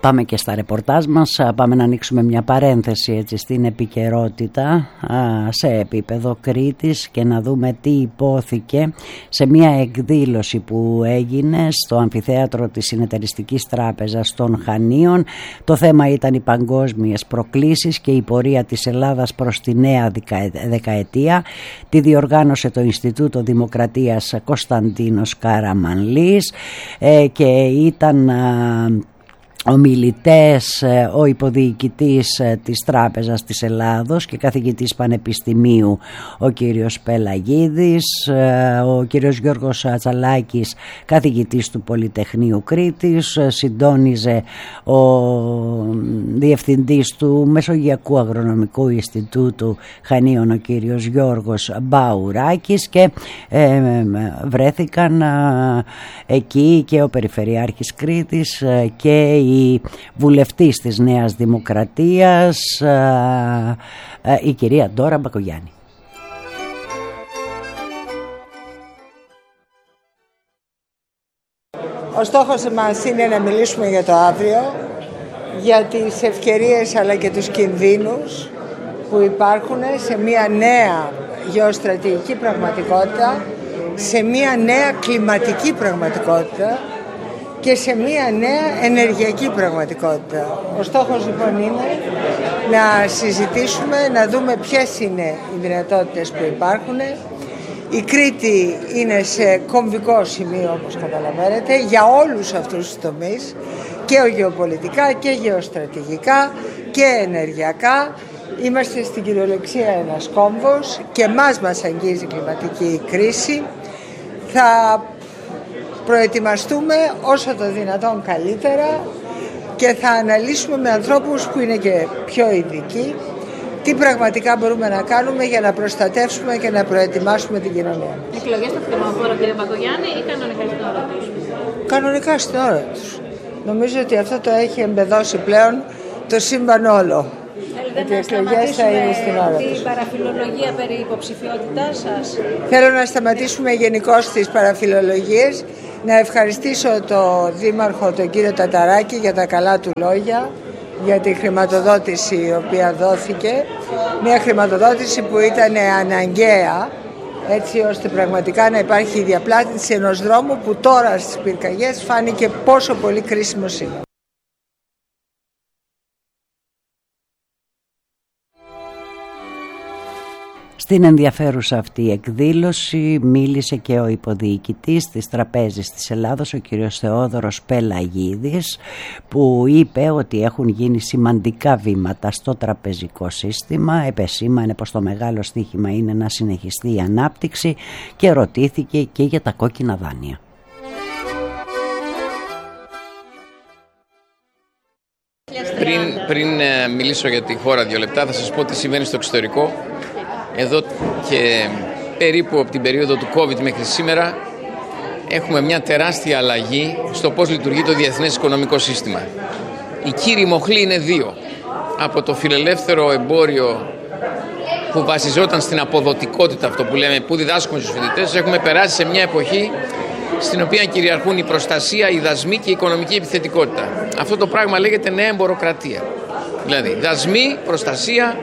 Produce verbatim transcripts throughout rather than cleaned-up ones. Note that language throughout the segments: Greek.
Πάμε και στα ρεπορτάζ μας, πάμε να ανοίξουμε μια παρένθεση έτσι στην επικαιρότητα σε επίπεδο Κρήτης και να δούμε τι υπόθηκε σε μια εκδήλωση που έγινε στο αμφιθέατρο της Συνεταιριστικής Τράπεζας των Χανίων. Το θέμα ήταν οι παγκόσμιες προκλήσεις και η πορεία της Ελλάδας προς τη νέα δεκαετία. Τη διοργάνωσε το Ινστιτούτο Δημοκρατίας Κωνσταντίνος Καραμανλής και ήταν ομιλητές ο υποδιοικητής της Τράπεζας της Ελλάδος και καθηγητής πανεπιστημίου ο κύριος Πελαγίδης, ο κύριος Γιώργος Τσαλάκης, καθηγητής του Πολυτεχνείου Κρήτης, συντόνιζε ο διευθυντής του Μεσογειακού Αγρονομικού Ινστιτούτου Χανίων ο κύριος Γιώργος Μπαουράκης και ε, βρέθηκαν ε, εκεί και ο Περιφερειάρχης Κρήτης και η η βουλευτής της Νέας Δημοκρατίας, η κυρία Ντόρα Μπακογιάννη. Ο στόχος μας είναι να μιλήσουμε για το αύριο, για τις ευκαιρίες αλλά και τους κινδύνους που υπάρχουν σε μια νέα γεωστρατηγική πραγματικότητα, σε μια νέα κλιματική πραγματικότητα και σε μια νέα ενεργειακή πραγματικότητα. Ο στόχος λοιπόν είναι να συζητήσουμε, να δούμε ποιες είναι οι δυνατότητες που υπάρχουν. Η Κρήτη είναι σε κομβικό σημείο, όπως καταλαβαίνετε, για όλους αυτούς τους τομείς, και γεωπολιτικά και γεωστρατηγικά και ενεργειακά. Είμαστε στην κυριολεξία ένας κόμβος και μας μας αγγίζει η κλιματική κρίση. Θα προετοιμαστούμε όσο το δυνατόν καλύτερα και θα αναλύσουμε με ανθρώπους που είναι και πιο ειδικοί τι πραγματικά μπορούμε να κάνουμε για να προστατεύσουμε και να προετοιμάσουμε την κοινωνία. Εκλογές στο φθινόπωρο, κύριε Μπακογιάννη, ή κανονικά στην ώρα τους? Κανονικά στην ώρα τους. Νομίζω ότι αυτό το έχει εμπεδώσει πλέον το σύμπαν όλο. Θέλετε να σταματήσουμε την παραφιλολογία περί υποψηφιότητάς σας? Θέλω να σταματήσουμε γενικώς τις παραφιλολογίες. Να ευχαριστήσω τον Δήμαρχο, τον κύριο Ταταράκη, για τα καλά του λόγια, για τη χρηματοδότηση η οποία δόθηκε. Μια χρηματοδότηση που ήταν αναγκαία, έτσι ώστε πραγματικά να υπάρχει η διαπλάτηση ενός δρόμου που τώρα στις πυρκαγιές φάνηκε πόσο πολύ κρίσιμος είναι. Στην ενδιαφέρουσα αυτή εκδήλωση μίλησε και ο υποδιοικητής της Τραπέζης της Ελλάδος, ο κύριος Θεόδωρος Πελαγίδης, που είπε ότι έχουν γίνει σημαντικά βήματα στο τραπεζικό σύστημα. Επεσήμανε πως το μεγάλο στοίχημα είναι να συνεχιστεί η ανάπτυξη και ρωτήθηκε και για τα κόκκινα δάνεια. Πριν, πριν μιλήσω για τη χώρα δύο λεπτά, θα σας πω τι συμβαίνει στο εξωτερικό. Εδώ και περίπου από την περίοδο του COVID μέχρι σήμερα έχουμε μια τεράστια αλλαγή στο πώς λειτουργεί το διεθνές οικονομικό σύστημα. Οι κύριοι μοχλοί είναι δύο. Από το φιλελεύθερο εμπόριο που βασιζόταν στην αποδοτικότητα, αυτό που λέμε, που διδάσκουμε στους φοιτητές, έχουμε περάσει σε μια εποχή στην οποία κυριαρχούν η προστασία, οι δασμοί και η οικονομική επιθετικότητα. Αυτό το πράγμα λέγεται νέα εμποροκρατία. Δηλαδή δασμοί, προστασία,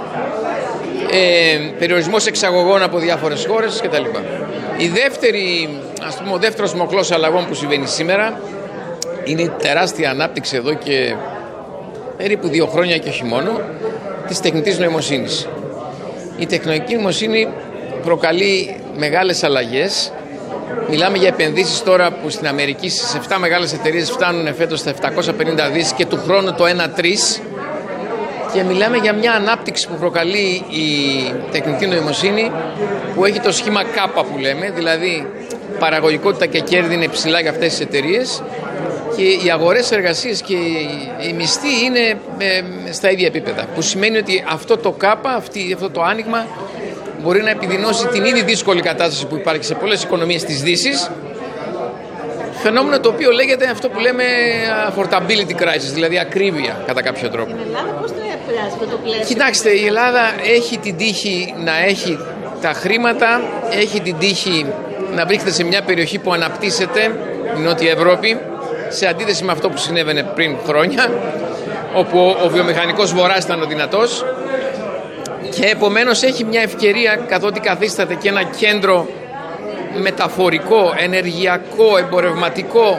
Ε, περιορισμός εξαγωγών από διάφορες χώρες κτλ. Η δεύτερη, ας πούμε, ο δεύτερος μοχλός αλλαγών που συμβαίνει σήμερα είναι η τεράστια ανάπτυξη εδώ και περίπου δύο χρόνια και όχι μόνο της τεχνητής νοημοσύνης. Η τεχνολογική νοημοσύνη προκαλεί μεγάλες αλλαγές. Μιλάμε για επενδύσεις τώρα που στην Αμερική στις επτά μεγάλες εταιρείες φτάνουν φέτος στα επτακόσια πενήντα δις και του χρόνου το ένα τρεις. Και μιλάμε για μια ανάπτυξη που προκαλεί η τεχνητή νοημοσύνη, που έχει το σχήμα κάπα που λέμε, δηλαδή παραγωγικότητα και κέρδη είναι ψηλά για αυτές τις εταιρείες και οι αγορές εργασίες και οι μισθοί είναι στα ίδια επίπεδα. Που σημαίνει ότι αυτό το κάπα, αυτό το άνοιγμα μπορεί να επιδεινώσει την ήδη δύσκολη κατάσταση που υπάρχει σε πολλές οικονομίες της Δύσης. Φαινόμενο το οποίο λέγεται αυτό που λέμε affordability crisis, δηλαδή ακρίβεια κατά κάποιο τρόπο. Στην Ελλάδα πώς το επηρεάζει αυτό το πλαίσιο? Κοιτάξτε, η Ελλάδα έχει την τύχη να έχει τα χρήματα, έχει την τύχη να βρίσκεται σε μια περιοχή που αναπτύσσεται, η Νότια Ευρώπη, σε αντίθεση με αυτό που συνέβαινε πριν χρόνια, όπου ο βιομηχανικός βορράς ήταν ο δυνατός, και επομένως έχει μια ευκαιρία, καθότι καθίσταται και ένα κέντρο μεταφορικό, ενεργειακό, εμπορευματικό,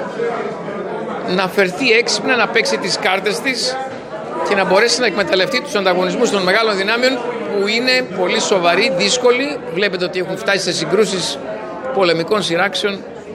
να φερθεί έξυπνα, να παίξει τις κάρτες της και να μπορέσει να εκμεταλλευτεί τους ανταγωνισμούς των μεγάλων δυνάμεων, που είναι πολύ σοβαροί, δύσκολοι. Βλέπετε ότι έχουν φτάσει σε συγκρούσεις πολεμικών σειράξεων.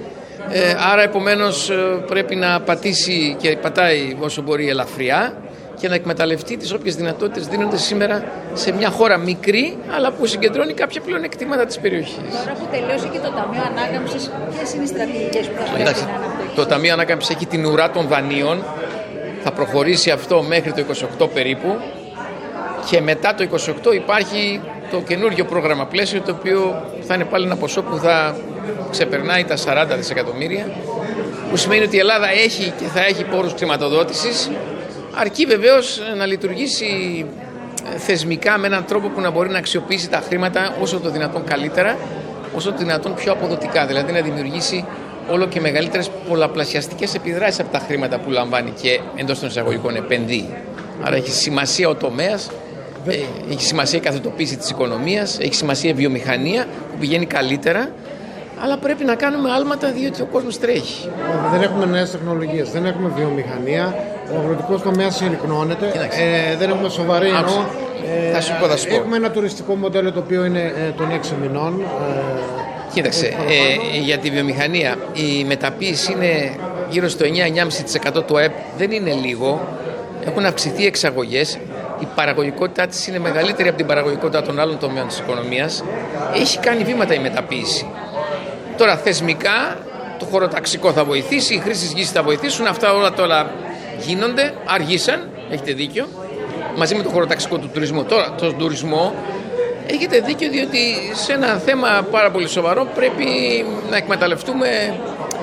Ε, άρα επομένως πρέπει να πατήσει και πατάει όσο μπορεί ελαφριά και να εκμεταλλευτεί τις όποιες δυνατότητες δίνονται σήμερα σε μια χώρα μικρή, αλλά που συγκεντρώνει κάποια πλεονεκτήματα της περιοχής. Τώρα που τελείωσε και το Ταμείο Ανάκαμψης, ποιες είναι οι στρατηγικές που θα πρέπει να αναπτύξουν? Το Ταμείο Ανάκαμψης έχει την ουρά των δανείων. Θα προχωρήσει αυτό μέχρι το είκοσι οκτώ περίπου, και μετά το είκοσι οκτώ υπάρχει το καινούργιο πρόγραμμα πλαίσιο, το οποίο θα είναι πάλι ένα ποσό που θα ξεπερνάει τα σαράντα δισεκατομμύρια, που σημαίνει ότι η Ελλάδα έχει και θα έχει πόρους χρηματοδότησης, αρκεί βεβαίως να λειτουργήσει θεσμικά με έναν τρόπο που να μπορεί να αξιοποιήσει τα χρήματα όσο το δυνατόν καλύτερα, όσο το δυνατόν πιο αποδοτικά, δηλαδή να δημιουργήσει όλο και μεγαλύτερες πολλαπλασιαστικές επιδράσεις από τα χρήματα που λαμβάνει και εντός των εισαγωγικών επενδύει. Άρα έχει σημασία ο τομέας, έχει σημασία η καθετοποίηση της οικονομίας, έχει σημασία η βιομηχανία που πηγαίνει καλύτερα, αλλά πρέπει να κάνουμε άλματα διότι ο κόσμος τρέχει. Δεν έχουμε νέες τεχνολογίες, δεν έχουμε βιομηχανία, ο αγροτικός τομέας συρρυκνώνεται, ε, δεν έχουμε σοβαρή εννοώ. Ε, θα σου πω, θα σου πω. Έχουμε ένα τουριστικό μοντέλο το οποίο είναι ε, των έξι μηνών. Ε, Κοίταξε, ε, για τη βιομηχανία η μεταποίηση είναι γύρω στο εννιά με εννιά κόμμα πέντε τοις εκατό του ΑΕΠ, δεν είναι λίγο. Έχουν αυξηθεί εξαγωγές, η παραγωγικότητά της είναι μεγαλύτερη από την παραγωγικότητα των άλλων τομέων της οικονομίας. Έχει κάνει βήματα η μεταποίηση. Τώρα θεσμικά το χωροταξικό θα βοηθήσει, οι χρήσεις γης θα βοηθήσουν, αυτά όλα τώρα γίνονται, αργήσαν, έχετε δίκιο, μαζί με το χωροταξικό του τουρισμού. Τώρα, τον τουρισμό έχετε δίκιο, διότι σε ένα θέμα πάρα πολύ σοβαρό πρέπει να εκμεταλλευτούμε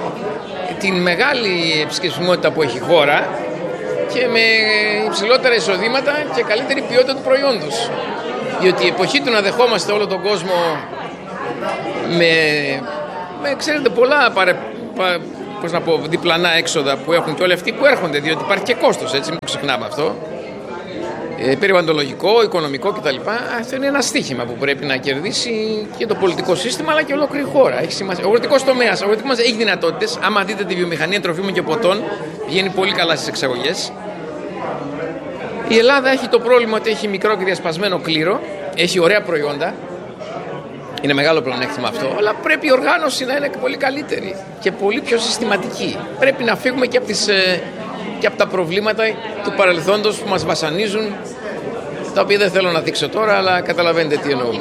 την μεγάλη επισκεψιμότητα που έχει η χώρα και με υψηλότερα εισοδήματα και καλύτερη ποιότητα του προϊόντος. Διότι η εποχή του να δεχόμαστε όλο τον κόσμο με, με ξέρετε, πολλά παρε, πα, πώς να πω, διπλανά έξοδα που έχουν και όλοι αυτοί που έρχονται, διότι υπάρχει και κόστος, έτσι, μην ξεχνάμε αυτό. Ε, περιβαλλοντολογικό, οικονομικό κτλ. Αυτό είναι ένα στοίχημα που πρέπει να κερδίσει και το πολιτικό σύστημα αλλά και ολόκληρη χώρα. Έχει σημασία. Ο αγροτικός τομέας, ο αγροτικός μας έχει δυνατότητες. Άμα δείτε τη βιομηχανία τροφίμων και ποτών, πηγαίνει πολύ καλά στις εξαγωγές. Η Ελλάδα έχει το πρόβλημα ότι έχει μικρό και διασπασμένο κλήρο, έχει ωραία προϊόντα. Είναι μεγάλο πλεονέκτημα αυτό, αλλά πρέπει η οργάνωση να είναι πολύ καλύτερη και πολύ πιο συστηματική. Πρέπει να φύγουμε και από τις. και από τα προβλήματα του παρελθόντος που μας βασανίζουν, τα οποία δεν θέλω να δείξω τώρα, αλλά καταλαβαίνετε τι εννοώ.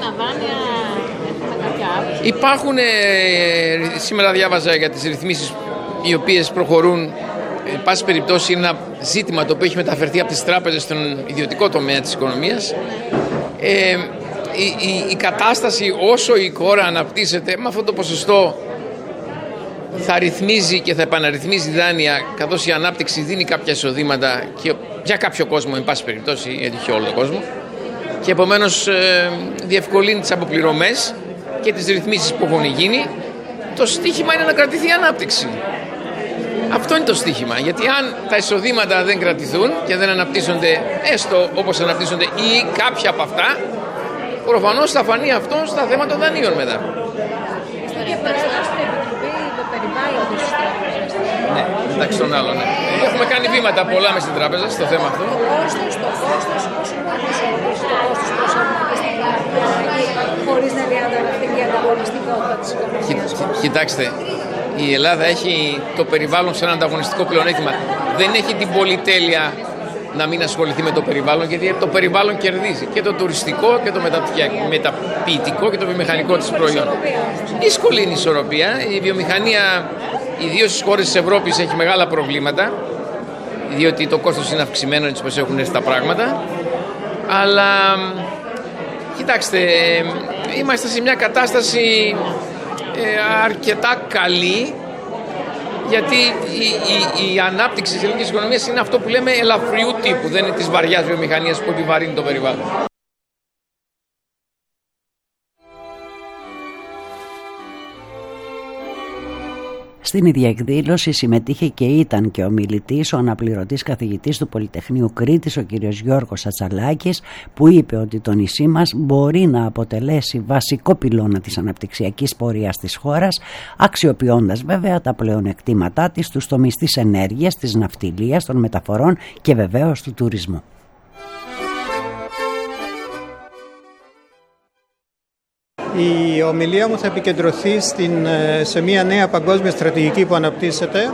Υπάρχουν, ε, σήμερα διάβαζα για τις ρυθμίσεις οι οποίες προχωρούν, εν πάση περιπτώσει είναι ένα ζήτημα το οποίο έχει μεταφερθεί από τις τράπεζες στον ιδιωτικό τομέα της οικονομίας. Ε, η, η, η κατάσταση όσο η χώρα αναπτύσσεται με αυτό το ποσοστό θα ρυθμίζει και θα επαναρρυθμίζει δάνεια, καθώς η ανάπτυξη δίνει κάποια εισοδήματα και για κάποιο κόσμο, εν πάση περιπτώσει, γιατί είχε όλο τον κόσμο, και επομένως ε, διευκολύνει τις αποπληρωμές και τις ρυθμίσεις που έχουν γίνει. Το στίχημα είναι να κρατηθεί η ανάπτυξη. Αυτό είναι το στίχημα, γιατί αν τα εισοδήματα δεν κρατηθούν και δεν αναπτύσσονται έστω όπως αναπτύσσονται ή κάποια από αυτά, προφανώς θα φανεί αυτό στα θέματα των δανείων μετά. Ναι, μεταξύ των άλλων. Ναι. Έχουμε κάνει βήματα πολλά μες στην τράπεζα στο θέμα αυτό. Το κόστος, το κόστος, πώς είναι να εξελίξει το κόστος προσαρμογής στην παραγωγή χωρίς να διαταραχθεί η ανταγωνιστικότητα της οικονομίας. Κοιτάξτε, η Ελλάδα έχει το περιβάλλον σε ένα ανταγωνιστικό πλεονέκτημα. Δεν έχει την πολυτέλεια να μην ασχοληθεί με το περιβάλλον, γιατί το περιβάλλον κερδίζει και το τουριστικό και το μεταποιητικό και το βιομηχανικό της προϊόν. Δύσκολη είναι η ισορροπία. Η βιομηχανία, ιδίως στις χώρες της Ευρώπης, έχει μεγάλα προβλήματα, διότι το κόστος είναι αυξημένο έτσι όπως έχουν έρθει τα πράγματα. Αλλά κοιτάξτε, είμαστε σε μια κατάσταση αρκετά καλή, γιατί η, η, η ανάπτυξη της ελληνικής οικονομίας είναι αυτό που λέμε ελαφριού τύπου, δεν είναι της βαριάς βιομηχανίας που επιβαρύνει το περιβάλλον. Στην ίδια εκδήλωση συμμετείχε και ήταν και ο μιλητής, ο αναπληρωτής καθηγητής του Πολυτεχνείου Κρήτης, ο κ. Γιώργος Ατσαλάκης, που είπε ότι το νησί μας μπορεί να αποτελέσει βασικό πυλώνα της αναπτυξιακής πορείας της χώρας, αξιοποιώντας βέβαια τα πλεονεκτήματά της στους τομείς της ενέργειας, της ναυτιλίας, των μεταφορών και βεβαίως του τουρισμού. Η ομιλία μου θα επικεντρωθεί στην, σε μια νέα παγκόσμια στρατηγική που αναπτύσσεται,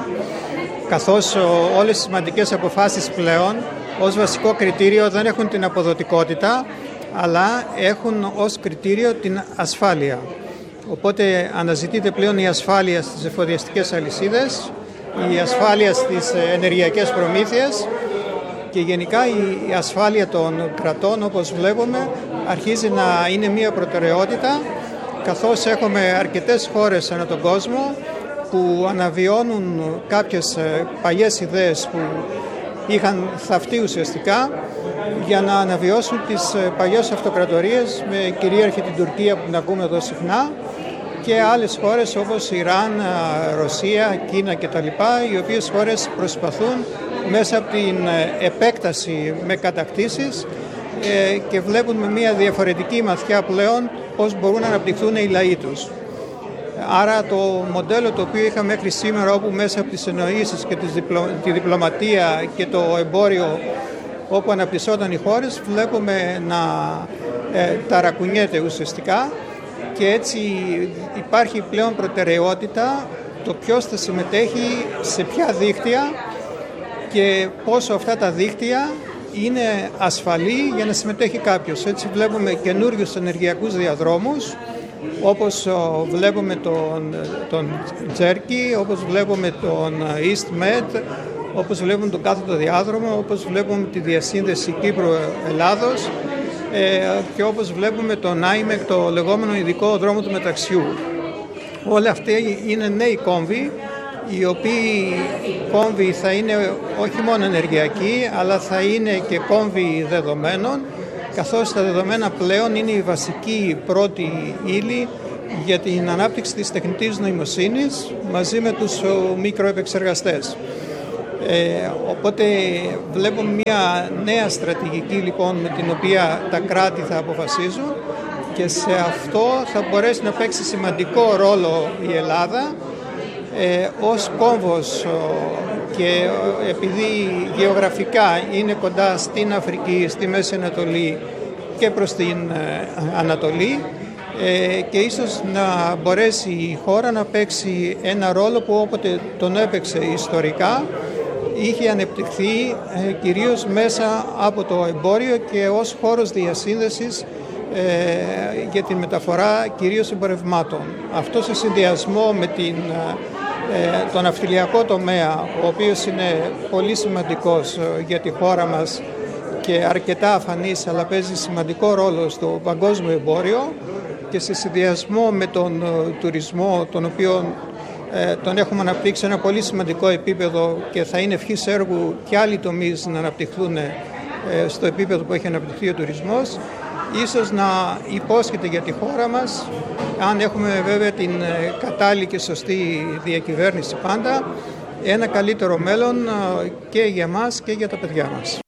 καθώς όλες οι σημαντικές αποφάσεις πλέον ως βασικό κριτήριο δεν έχουν την αποδοτικότητα, αλλά έχουν ως κριτήριο την ασφάλεια. Οπότε αναζητείται πλέον η ασφάλεια στις εφοδιαστικές αλυσίδες, η ασφάλεια στις ενεργειακές προμήθειες και γενικά η ασφάλεια των κρατών, όπως βλέπουμε, αρχίζει να είναι μια προτεραιότητα, καθώς έχουμε αρκετές χώρες ανά τον κόσμο που αναβιώνουν κάποιες παλιές ιδέες που είχαν θαυτεί ουσιαστικά για να αναβιώσουν τις παλιές αυτοκρατορίες, με κυρίαρχη την Τουρκία που την ακούμε εδώ συχνά, και άλλες χώρες όπως Ιράν, Ρωσία, Κίνα κτλ., οι οποίες χώρες προσπαθούν μέσα από την επέκταση με κατακτήσεις και βλέπουν με μια διαφορετική ματιά πλέον πώς μπορούν να αναπτυχθούν οι λαοί τους. Άρα το μοντέλο το οποίο είχαμε μέχρι σήμερα, όπου μέσα από τις εννοήσεις και τη διπλωματία και το εμπόριο όπου αναπτυσσόταν οι χώρες, βλέπουμε να ε, ταρακουνιέται ουσιαστικά, και έτσι υπάρχει πλέον προτεραιότητα το ποιος θα συμμετέχει σε ποια δίκτυα και πόσο αυτά τα δίκτυα είναι ασφαλή για να συμμετέχει κάποιος. Έτσι βλέπουμε καινούριους ενεργειακούς διαδρόμους, όπως βλέπουμε τον, τον Τζέρκι, όπως βλέπουμε τον EastMed, όπως βλέπουμε τον κάθετο διάδρομο, όπως βλέπουμε τη διασύνδεση Κύπρου-Ελλάδος ε, και όπως βλέπουμε τον άιμεκ, το λεγόμενο ειδικό δρόμο του μεταξιού. Όλα αυτά είναι νέοι κόμβοι, οι οποίοι κόμβοι θα είναι όχι μόνο ενεργειακοί, αλλά θα είναι και κόμβοι δεδομένων, καθώς τα δεδομένα πλέον είναι η βασική πρώτη ύλη για την ανάπτυξη της τεχνητής νοημοσύνης μαζί με τους μικροεπεξεργαστές. Ε, οπότε βλέπουμε μια νέα στρατηγική λοιπόν με την οποία τα κράτη θα αποφασίζουν, και σε αυτό θα μπορέσει να παίξει σημαντικό ρόλο η Ελλάδα ε, ως κόμβος, και επειδή γεωγραφικά είναι κοντά στην Αφρική, στη Μέση Ανατολή και προς την Ανατολή, ε, και ίσως να μπορέσει η χώρα να παίξει ένα ρόλο που όποτε τον έπαιξε ιστορικά είχε ανεπτυχθεί ε, κυρίως μέσα από το εμπόριο και ως χώρος διασύνδεσης ε, για τη μεταφορά κυρίως εμπορευμάτων. Αυτό σε συνδυασμό με την, ε, τον ναυτιλιακό τομέα, ο οποίος είναι πολύ σημαντικός για τη χώρα μας και αρκετά αφανής, αλλά παίζει σημαντικό ρόλο στο παγκόσμιο εμπόριο, και σε συνδυασμό με τον τουρισμό, τον οποίο ε, τον έχουμε αναπτύξει σε ένα πολύ σημαντικό επίπεδο και θα είναι ευχής έργου και άλλοι τομείς να αναπτυχθούν ε, στο επίπεδο που έχει αναπτυχθεί ο τουρισμός, ίσως να υπόσχεται για τη χώρα μας, αν έχουμε βέβαια την κατάλληλη και σωστή διακυβέρνηση πάντα, ένα καλύτερο μέλλον και για μας και για τα παιδιά μας.